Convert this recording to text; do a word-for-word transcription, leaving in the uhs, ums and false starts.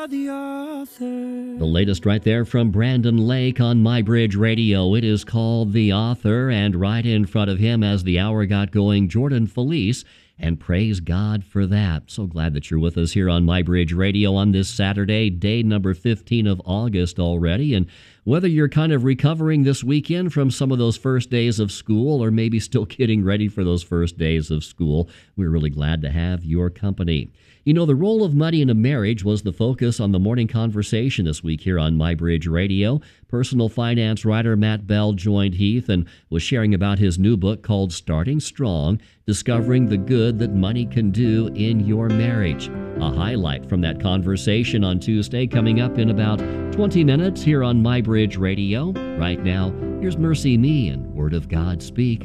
The Author. The latest right there from Brandon Lake on MyBridge Radio. It is called The Author, and right in front of him as the hour got going, Jordan Felice, and praise God for that. So glad that you're with us here on MyBridge Radio on this Saturday, day number fifteen of August already. And whether you're kind of recovering this weekend from some of those first days of school or maybe still getting ready for those first days of school, we're really glad to have your company. You know, the role of money in a marriage was the focus on the morning conversation this week here on MyBridge Radio. Personal finance writer Matt Bell joined Heath and was sharing about his new book called Starting Strong, Discovering the Good That Money Can Do in Your Marriage. A highlight from that conversation on Tuesday coming up in about twenty minutes here on MyBridge Radio. Right now, here's Mercy Me and Word of God Speak.